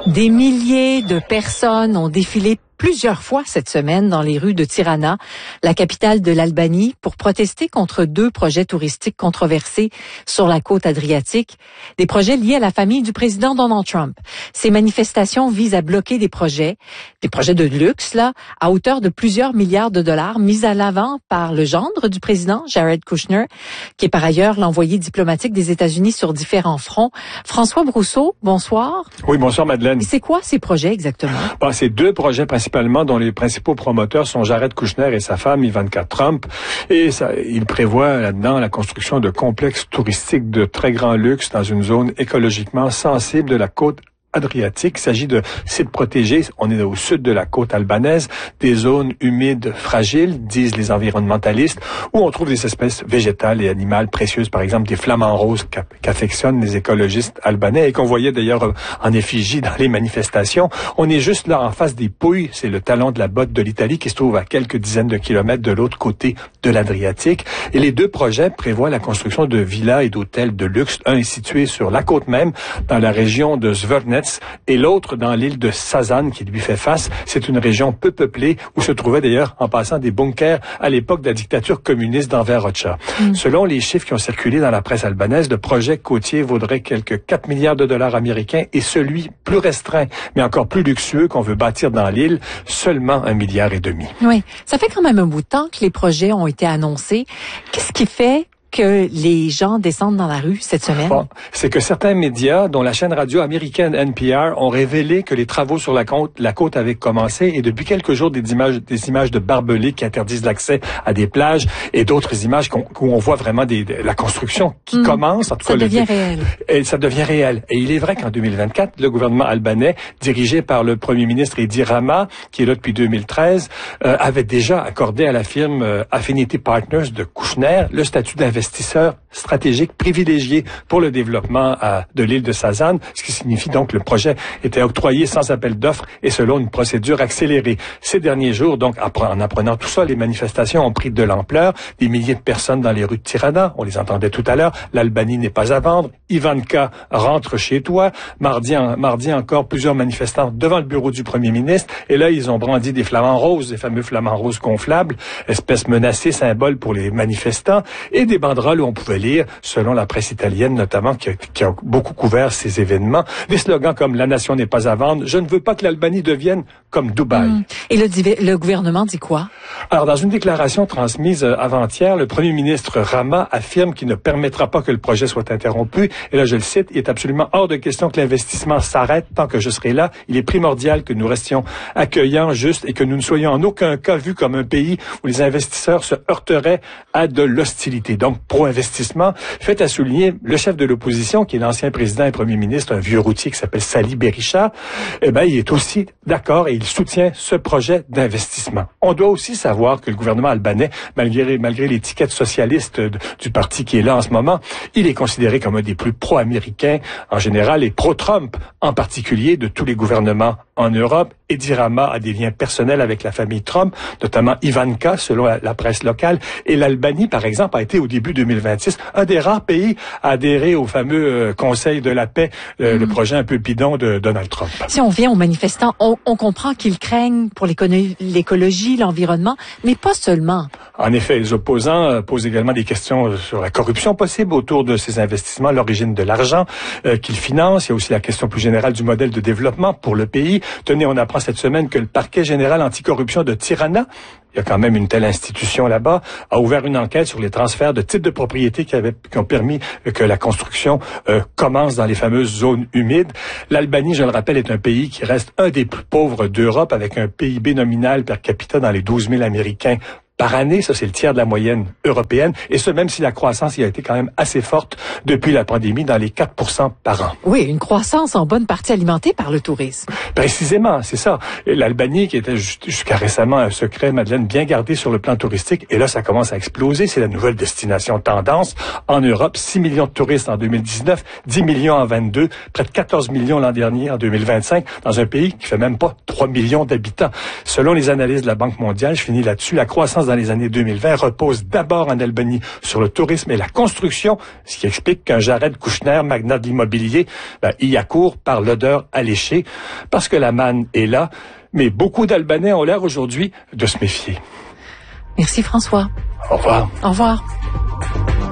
Des milliers de personnes ont défilé plusieurs fois cette semaine dans les rues de Tirana, la capitale de l'Albanie, pour protester contre deux projets touristiques controversés sur la côte adriatique, des projets liés à la famille du président Donald Trump. Ces manifestations visent à bloquer des projets de luxe, là, à hauteur de plusieurs milliards de dollars, mis à l'avant par le gendre du président, Jared Kushner, qui est par ailleurs l'envoyé diplomatique des États-Unis sur différents fronts. François Brousseau, bonsoir. Oui, bonsoir Madeleine. Et c'est quoi ces projets exactement? C'est deux projets principalement dont les principaux promoteurs sont Jared Kushner et sa femme Ivanka Trump. Et il prévoit là-dedans la construction de complexes touristiques de très grand luxe dans une zone écologiquement sensible de la côte adriatique. Il s'agit de sites protégés. On est au sud de la côte albanaise, des zones humides fragiles, disent les environnementalistes, où on trouve des espèces végétales et animales précieuses, par exemple des flamants roses qu'affectionnent les écologistes albanais et qu'on voyait d'ailleurs en effigie dans les manifestations. On est juste là en face des Pouilles, c'est le talon de la botte de l'Italie qui se trouve à quelques dizaines de kilomètres de l'autre côté de l'Adriatique. Et les deux projets prévoient la construction de villas et d'hôtels de luxe. Un est situé sur la côte même, dans la région de Zvernets, et l'autre dans l'île de Sazan qui lui fait face. C'est une région peu peuplée où se trouvaient d'ailleurs en passant des bunkers à l'époque de la dictature communiste d'Enver Hoxha. Selon les chiffres qui ont circulé dans la presse albanaise, le projet côtier vaudrait quelques 4 milliards de dollars américains et celui plus restreint, mais encore plus luxueux qu'on veut bâtir dans l'île, seulement 1,5 milliard. Oui, ça fait quand même un bout de temps que les projets ont été annoncés. Qu'est-ce qui fait que les gens descendent dans la rue cette semaine? C'est que certains médias, dont la chaîne radio américaine NPR, ont révélé que les travaux sur la côte avaient commencé et depuis quelques jours, des images de barbelés qui interdisent l'accès à des plages et d'autres images où on voit vraiment la construction qui commence. En tout cas, ça devient réel. Et ça devient réel. Et il est vrai qu'en 2024, le gouvernement albanais, dirigé par le premier ministre Edi Rama, qui est là depuis 2013, avait déjà accordé à la firme Affinity Partners de Kushner le statut d'investisseur stratégique privilégié pour le développement de l'île de Sazan, ce qui signifie donc que le projet était octroyé sans appel d'offres et selon une procédure accélérée. Ces derniers jours, donc, en apprenant tout ça, les manifestations ont pris de l'ampleur. Des milliers de personnes dans les rues de Tirana, on les entendait tout à l'heure. L'Albanie n'est pas à vendre. Ivanka rentre chez toi. Mardi encore, plusieurs manifestants devant le bureau du premier ministre. Et là, ils ont brandi des flamants roses, des fameux flamants roses gonflables, espèce menacée, symbole pour les manifestants, et des banderoles où on pouvait lire, selon la presse italienne notamment, qui a beaucoup couvert ces événements, des slogans comme « La nation n'est pas à vendre »,« Je ne veux pas que l'Albanie devienne comme Dubaï ». Et le gouvernement dit quoi? Alors, dans une déclaration transmise avant-hier, le premier ministre Rama affirme qu'il ne permettra pas que le projet soit interrompu. Et là, je le cite, « Il est absolument hors de question que l'investissement s'arrête tant que je serai là. Il est primordial que nous restions accueillants, justes et que nous ne soyons en aucun cas vus comme un pays où les investisseurs se heurteraient à de l'hostilité. » Donc, pro-investissement, fait à souligner le chef de l'opposition, qui est l'ancien président et premier ministre, un vieux routier qui s'appelle Sali Berisha, il est aussi d'accord et il soutient ce projet d'investissement. On doit aussi savoir que le gouvernement albanais, malgré l'étiquette socialiste du parti qui est là en ce moment, il est considéré comme un des plus pro-américains en général et pro-Trump en particulier de tous les gouvernements en Europe. Edi Rama a des liens personnels avec la famille Trump, notamment Ivanka, selon la presse locale. Et l'Albanie, par exemple, a été au début 2026 un des rares pays à adhérer au fameux Conseil de la paix, le projet un peu bidon de Donald Trump. Si on vient aux manifestants, on comprend qu'ils craignent pour l'écologie, l'environnement, mais pas seulement. En effet, les opposants posent également des questions sur la corruption possible autour de ces investissements, l'origine de l'argent qu'ils financent. Il y a aussi la question plus générale du modèle de développement pour le pays. Tenez, on apprend cette semaine que le parquet général anticorruption de Tirana, il y a quand même une telle institution là-bas, a ouvert une enquête sur les transferts de titres de propriété qui ont permis que la construction commence dans les fameuses zones humides. L'Albanie, je le rappelle, est un pays qui reste un des plus pauvres d'Europe avec un PIB nominal per capita dans les 12 000 Américains par année. Ça, c'est le tiers de la moyenne européenne. Et ce, même si la croissance y a été quand même assez forte depuis la pandémie, dans les 4% par an. Oui, une croissance en bonne partie alimentée par le tourisme. Précisément, c'est ça. L'Albanie, qui était jusqu'à récemment un secret, Madeleine, bien gardé sur le plan touristique, et là, ça commence à exploser. C'est la nouvelle destination tendance. En Europe, 6 millions de touristes en 2019, 10 millions en 22, près de 14 millions l'an dernier, en 2025, dans un pays qui fait même pas 3 millions d'habitants. Selon les analyses de la Banque mondiale, je finis là-dessus, la croissance croissance dans les années 2020 repose d'abord en Albanie sur le tourisme et la construction, ce qui explique qu'un Jared Kushner, magnat de l'immobilier, y accourt par l'odeur alléchée, parce que la manne est là. Mais beaucoup d'Albanais ont l'air aujourd'hui de se méfier. Merci François. Au revoir. Au revoir.